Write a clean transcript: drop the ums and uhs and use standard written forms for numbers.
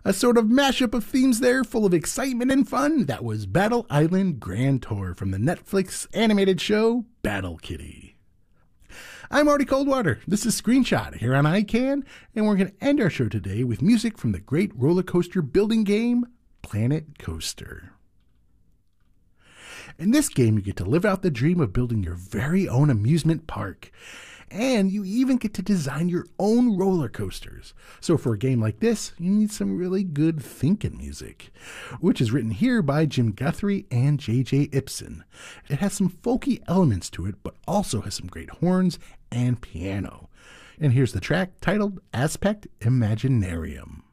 A sort of mashup of themes there, full of excitement and fun. That was Battle Island Grand Tour from the Netflix animated show Battle Kitty. I'm Artie Coldwater. This is Screenshot here on iCan, and we're going to end our show today with music from the great roller coaster building game, Planet Coaster. In this game, you get to live out the dream of building your very own amusement park. And you even get to design your own roller coasters. So for a game like this, you need some really good thinking music, which is written here by Jim Guthrie and J.J. Ibsen. It has some folky elements to it, but also has some great horns and piano. And here's the track titled Aspect Imaginarium.